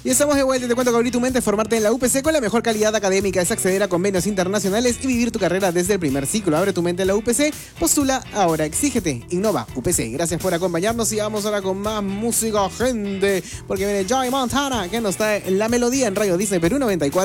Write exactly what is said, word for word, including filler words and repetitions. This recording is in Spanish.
Y estamos de vuelta. Te cuento que abrir tu mente es formarte en la U P C con la mejor calidad académica, es acceder a convenios internacionales y vivir tu carrera desde el primer ciclo. Abre tu mente en la U P C, postula ahora, exígete, innova, U P C. Gracias por acompañarnos y vamos ahora con más música, gente, porque viene Joey Montana, que nos trae la melodía en Radio Disney Perú noventa y cuatro.